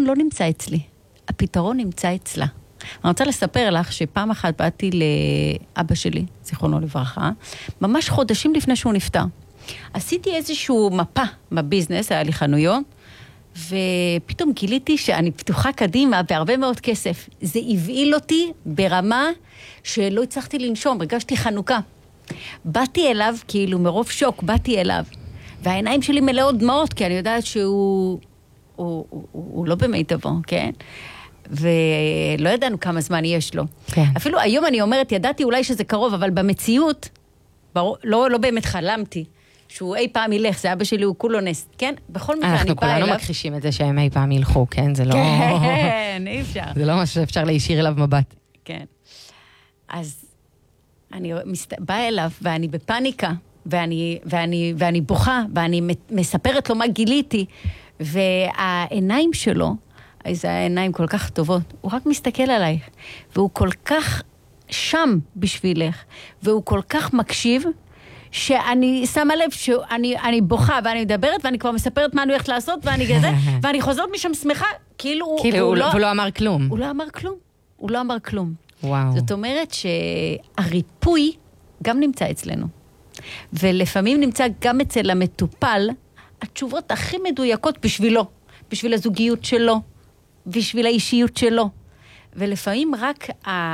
הפתרון לא נמצא אצלי. הפתרון נמצא אצלה. אני רוצה לספר לך שפעם אחת באתי לאבא שלי, זיכרונו לברכה, ממש חודשים לפני שהוא נפטר. עשיתי איזשהו מפה בביזנס, היה לי חנויות, ופתאום גיליתי שאני פתוחה קדימה בהרבה מאוד כסף. זה הבעיל אותי ברמה שלא הצלחתי לנשום, הרגשתי חנוכה. באתי אליו, כאילו מרוב שוק, באתי אליו. והעיניים שלי מלאות דמעות, כי אני יודעת שהוא הוא לא במיטבו, כן? ולא ידענו כמה זמן יש לו. כן. אפילו היום אני אומרת, ידעתי אולי שזה קרוב, אבל במציאות, לא באמת חלמתי. שהוא אי פעם ילך, זה אבא שלי, הוא כולו נס, כן? בכל מקרה, אני באה אליו. אנחנו כולנו מכחישים את זה שהם אי פעם ילכו, כן? זה לא... כן, אי אפשר. זה לא משהו שאפשר להישיר אליו מבט. כן. אז אני באה אליו, ואני בפניקה, ואני בוכה, ואני מספרת לו מה גיליתי, והעיניים שלו, זה העיניים כל כך טובות, הוא רק מסתכל עלייך, והוא כל כך שם בשבילך, והוא כל כך מקשיב, שאני שמה לב שאני בוכה ואני מדברת ואני כבר מספרת מה אני הולכת לעשות ואני חוזרת משם שמחה, כאילו הוא לא אמר כלום. הוא לא אמר כלום. וואו. זאת אומרת שהריפוי גם נמצא אצלנו. ולפעמים נמצא גם אצל המטופל התשובות הכי מדויקות בשבילו, בשביל הזוגיות שלו, בשביל האישיות שלו. ולפעמים רק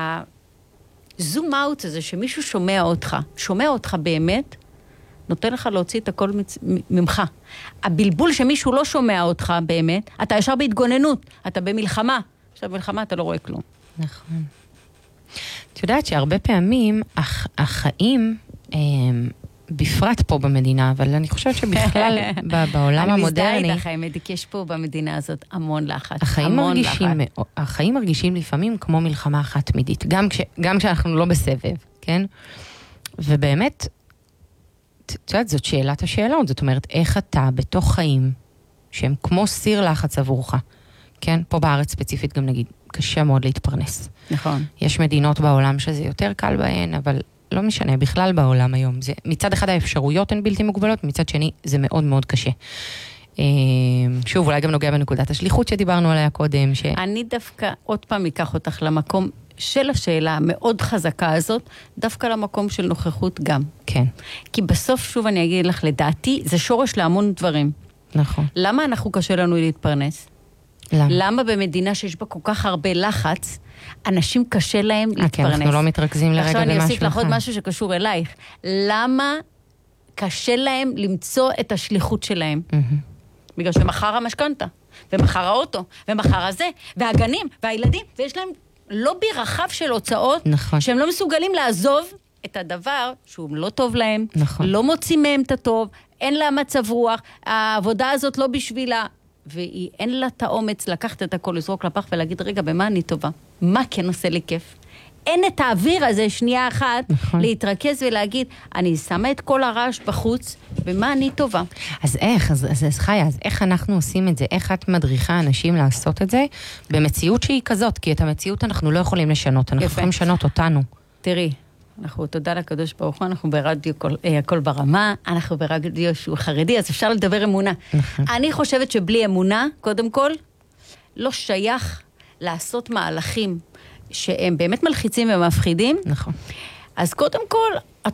זום אאוט הזה, שמישהו שומע אותך באמת, נותן לך להוציא את הכל ממך. הבלבול שמישהו לא שומע אותך באמת, אתה ישר בהתגוננות, אתה במלחמה. עכשיו במלחמה אתה לא רואה כלום. נכון. את יודעת שהרבה פעמים החיים, בפרט פה במדינה, אבל אני חושבת שבכלל בעולם המודרני... אני מזדהה איתך, האמת, יש פה במדינה הזאת המון לחץ. החיים מרגישים לפעמים כמו מלחמה אחת תמידית, גם כשאנחנו לא בסבב, כן? ובאמת, את יודעת, זאת שאלת השאלות, זאת אומרת, איך אתה בתוך חיים, שהם כמו סיר לחץ עבורך, כן? פה בארץ ספציפית גם נגיד, קשה מאוד להתפרנס. נכון. יש מדינות בעולם שזה יותר קל בהן, אבל... לא משנה, בכלל בעולם היום. זה, מצד אחד האפשרויות הן בלתי מוגבלות, מצד שני זה מאוד מאוד קשה. שוב, אולי גם נוגע בנקודת השליחות שדיברנו עליה קודם. אני דווקא עוד פעם אקח אותך למקום של השאלה המאוד חזקה הזאת, דווקא למקום של נוכחות גם. כן. כי בסוף, שוב אני אגיד לך, לדעתי, זה שורש להמון דברים. נכון. למה אנחנו קשה לנו להתפרנס? למה במדינה שיש בה כל כך הרבה לחץ, אנשים קשה להם להתפרנס? כן, אנחנו לא מתרכזים לרגע במשהו. עכשיו אני אוסיף לך עוד משהו שקשור אלייך. למה קשה להם למצוא את השליחות שלהם? בגלל שמחר המשכנתה, ומחר האוטו, ומחר הזה, והגנים, והילדים, ויש להם לובי רחב של הוצאות, שהם לא מסוגלים לעזוב את הדבר שהוא לא טוב להם, לא מוצאים מהם את הטוב, אין לה מצב רוח, העבודה הזאת לא בשבילה, ואין לה את האומץ לקחת את הכל, לזרוק לפח ולהגיד, רגע, במה אני טובה? מה כן עושה לי כיף? אין את האוויר הזה, שנייה אחת, להתרכז ולהגיד, אני שמה את כל הרעש בחוץ, במה אני טובה? אז איך? אז חיה, אז איך אנחנו עושים את זה? איך את מדריכה אנשים לעשות את זה? במציאות שהיא כזאת, כי את המציאות אנחנו לא יכולים לשנות, אנחנו יכולים לשנות אותנו. תראי, אנחנו תודה לקדוש ברוך הוא, אנחנו ברדיו הכל ברמה, אנחנו ברדיו שהוא חרדי, אז אפשר לדבר אמונה. אני חושבת שבלי אמונה, קודם כל, לא שייך לעשות מהלכים שהם באמת מלחיצים ומפחידים. נכון. אז קודם כל,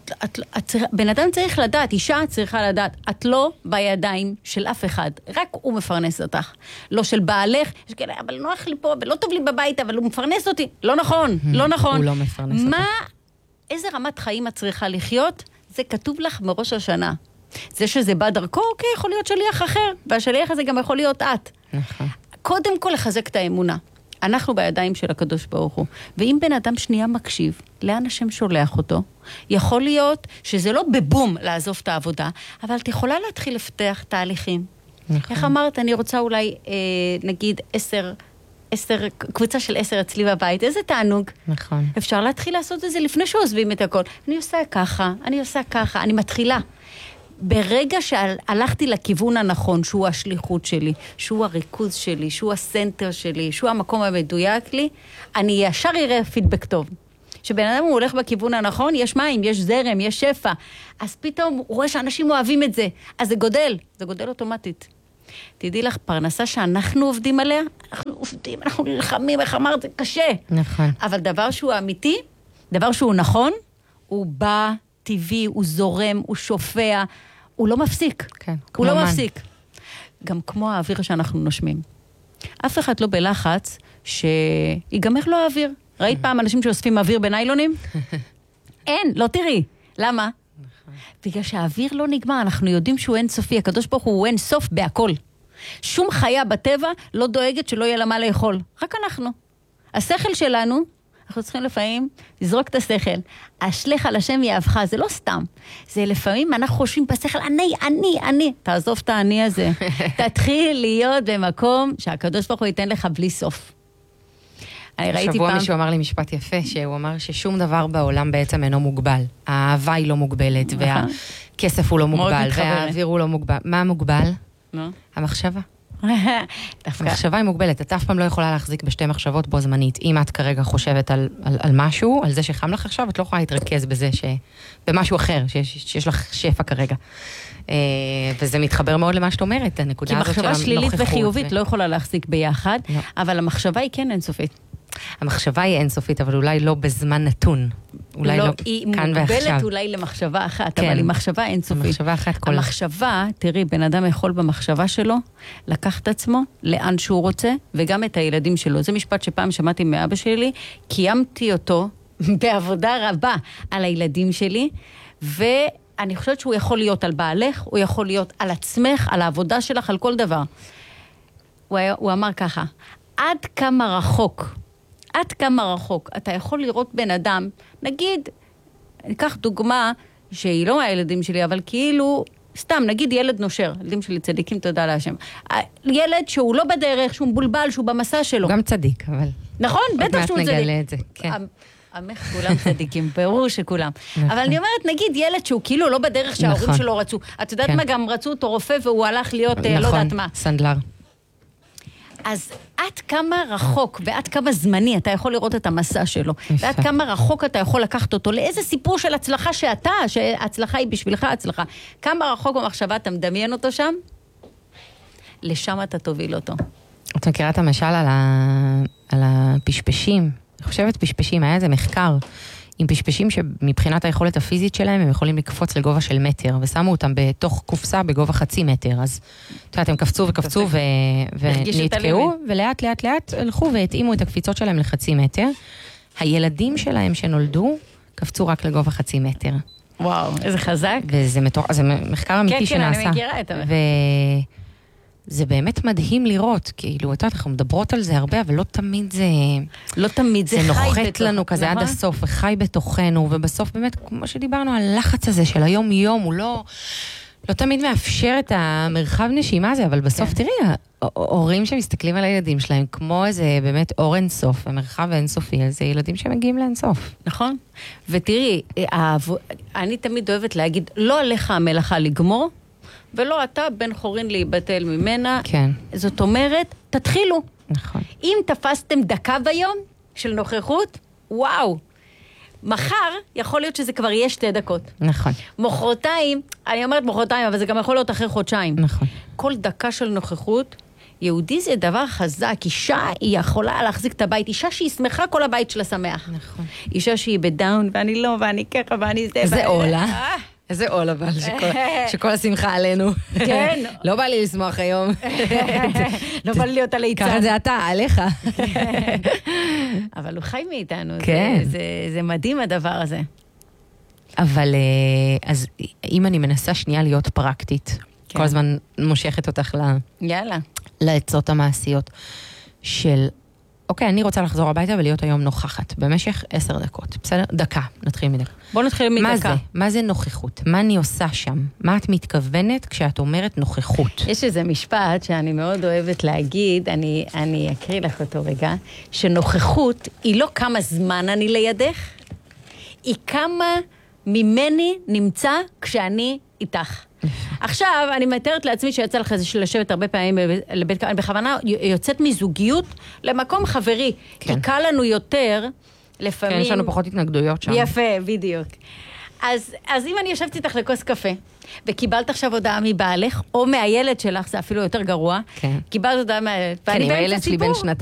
בן אדם צריך לדעת, אישה צריכה לדעת, את לא בידיים של אף אחד, רק הוא מפרנס אותך. לא של בעלך, יש כאלה, אבל נוח לי פה, ולא טוב לי בבית, אבל הוא מפרנס אותי. לא נכון, לא נכון. הוא לא מפרנס אותך. איזה רמת חיים את צריכה לחיות? זה כתוב לך מראש השנה. זה שזה בא דרכו, אוקיי, יכול להיות שליח אחר, והשליח הזה גם יכול להיות את. נכון. קודם כל לחזק את האמונה. אנחנו בידיים של הקדוש ברוך הוא. ואם בן אדם שנייה מקשיב, לאן השם שולח אותו, יכול להיות שזה לא בבום לעזוב את העבודה, אבל את יכולה להתחיל לפתח תהליכים. נכון. איך אמרת, אני רוצה אולי, נגיד, 10, קבוצה של 10 אצלי בבית, איזה תענוג. נכון. אפשר להתחיל לעשות את זה לפני שעוזבים את הכל. אני עושה ככה, אני מתחילה. ברגע שהלכתי לכיוון הנכון, שהוא השליחות שלי, שהוא הריכוז שלי, שהוא הסנטר שלי, שהוא המקום המדויק לי, אני ישר אראה פידבק טוב. שבן אדם הוא הולך בכיוון הנכון, יש מים, יש זרם, יש שפע. אז פתאום הוא רואה שאנשים אוהבים את זה. אז זה גודל אוטומטית. תדעי לך, פרנסה שאנחנו עובדים עליה, אנחנו עובדים, אנחנו נלחמים, איך אמרת, זה קשה. נכון. אבל דבר שהוא אמיתי, דבר שהוא נכון, הוא בא טבעי, הוא זורם, הוא שופע, הוא לא מפסיק. כן, הוא לא מפסיק. גם כמו האוויר שאנחנו נושמים. אף אחד לא בלחץ שיגמר לו האוויר. ראית פעם אנשים שאוספים אוויר בניילונים? אין, לא תראי. למה? בגלל שהאוויר לא נגמר, אנחנו יודעים שהוא אינסופי, הקדוש ברוך הוא אין סוף בהכל. שום חיה בטבע לא דואגת שלא יהיה לה מה לאכול. רק אנחנו. השכל שלנו, אנחנו צריכים לפעמים לזרוק את השכל. השלך על השם יאהבך, זה לא סתם. זה לפעמים אנחנו חושבים בשכל, אני. תעזוב את העני הזה. תתחיל להיות במקום שהקדוש ברוך הוא ייתן לך בלי סוף. השבוע מישהו אמר לי משפט יפה, שהוא אמר ששום דבר בעולם בעצם אינו מוגבל. האהבה היא לא מוגבלת, והכסף הוא לא מוגבל, והאוויר הוא לא מוגבל. מה מוגבל? המחשבה. המחשבה היא מוגבלת, את אף פעם לא יכולה להחזיק בשתי מחשבות בו זמנית. אם את כרגע חושבת על משהו, על זה שחם לך עכשיו, את לא יכולה להתרכז בזה במשהו אחר, שיש לך שפע כרגע. וזה מתחבר מאוד למה שאת אומרת, הנקודה הזאת של הנוכחות. כי מחשבה שלילית וחיובית לא יכולה להחזיק ביחד, אבל המחשבה היא כן אינסופית. המחשבה היא אינסופית, אבל אולי לא בזמן נתון. אולי לא כאן ועכשיו. היא מוגבלת אולי למחשבה אחת, אבל היא מחשבה אינסופית. המחשבה אחת כל... המחשבה, תראי, בן אדם יכול במחשבה שלו לקח את עצמו לאן שהוא רוצה, וגם את הילדים שלו. זה משפט שפעם שמעתי מאבא שלי, קיימתי אותו בעבודה רבה על הילדים שלי, ואני חושבת שהוא יכול להיות על בעלך, הוא יכול להיות על עצמך, על העבודה שלך, על כל דבר. הוא אמר ככה, עד כמה רחוק אתה יכול לראות בן אדם, נגיד, ניקח דוגמה שהיא לא מהילדים שלי, אבל כאילו, סתם, נגיד ילד נושר, ילדים שלי צדיקים, תודה להשם. ילד שהוא לא בדרך, שהוא מבולבל, שהוא במסע שלו. גם צדיק, אבל... נכון, בטח שהוא צדיק. נגלה את זה, כן. עמך כולם צדיקים, ברור שכולם. אבל אני אומרת, נגיד ילד שהוא כאילו לא בדרך שההורים שלו רצו. את יודעת מה, גם רצו אותו רופא והוא הלך להיות לא יודעת מה. סנדלר. אז עד כמה רחוק ועד כמה זמני אתה יכול לראות את המסע שלו, ועד כמה רחוק אתה יכול לקחת אותו, לאיזה סיפור של הצלחה שההצלחה היא בשבילך הצלחה. כמה רחוק במחשבה אתה מדמיין אותו שם? לשם אתה תוביל אותו. את מכירה את המשל על הפשפשים? אני חושבת פשפשים, היה איזה מחקר עם פשפשים שמבחינת היכולת הפיזית שלהם הם יכולים לקפוץ לגובה של מטר, ושמו אותם בתוך קופסה בגובה 0.5 מטר, אז את יודעת, הם קפצו ונתקעו, ולאט לאט הלכו והתאימו את הקפיצות שלהם ל0.5 מטר. הילדים שלהם שנולדו קפצו רק לגובה 0.5 מטר. וואו, איזה חזק. וזה מחקר אמיתי שנעשה. כן, אני מכירה את המחקר. זה באמת מדהים לראות, כאילו, את יודעת, אנחנו מדברות על זה הרבה, אבל לא תמיד זה... לא תמיד זה חי בתוכנו. זה נוחת לנו כזה עד הסוף, וחי בתוכנו, ובסוף באמת, כמו שדיברנו, הלחץ הזה של היום-יום, הוא לא תמיד מאפשר את המרחב נשימה הזה, אבל בסוף, תראי, הורים שמסתכלים על הילדים שלהם, כמו איזה באמת אור אינסוף, המרחב האינסופי, אז זה ילדים שמגיעים לאינסוף. נכון. ותראי, אני תמיד אוהבת להגיד, לא עליך המלאכה לגמור, ולא אתה בן חורין להיבטל ממנה. כן. זאת אומרת, תתחילו. נכון. אם תפסתם דקה ביום של נוכחות, וואו. מחר יכול להיות שזה כבר יהיה 2 דקות. נכון. מחרתיים, אני אומרת מחרתיים, אבל זה גם יכול להיות אחרי חודשיים. נכון. כל דקה של נוכחות, יהודי זה דבר חזק. אישה היא יכולה להחזיק את הבית. אישה שהיא שמחה, כל הבית שלה שמח. נכון. אישה שהיא בדאון, ואני לא, ואני ככה, ואני זה. איזה עולה. איזה עול אבל, שכל השמחה עלינו. כן. לא בא לי לשמוח היום. לא בא לי להיות הליצן. ככה זה אתה, עליך. אבל הוא חי מאיתנו. כן. זה מדהים הדבר הזה. אבל, אז אם אני מנסה שנייה להיות פרקטית, כל הזמן מושכת אותך יאללה. לעצות המעשיות של... אוקיי, אני רוצה לחזור הביתה ולהיות היום נוכחת, במשך 10 דקות, בסדר? דקה, נתחיל מדקה. בוא נתחיל מדקה. מה זה? מה זה נוכחות? מה אני עושה שם? מה את מתכוונת כשאת אומרת נוכחות? יש איזה משפט שאני מאוד אוהבת להגיד, אני אקריא לך אותו רגע, שנוכחות היא לא כמה זמן אני לידך, היא כמה ממני נמצא כשאני איתך. עכשיו, אני מתארת לעצמי שיצא לך לשבת הרבה פעמים לבית, אני בכוונה יוצאת מזוגיות למקום חברי, כי קל לנו יותר לפעמים... כן, יש לנו פחות התנגדויות שם. יפה, בדיוק. אז אם אני יושבת איתך לכוס קפה, וקיבלת עכשיו הודעה מבעלך, או מהילד שלך, זה אפילו יותר גרוע, קיבלת הודעה מהילד, כן, עם הילד שלי בן 2